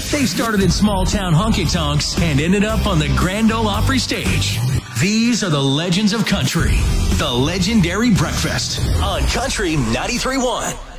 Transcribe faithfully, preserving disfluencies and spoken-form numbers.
They started in small-town honky-tonks and ended up on the Grand Ole Opry stage. These are the legends of country. The Legendary Breakfast on Country ninety-three point one.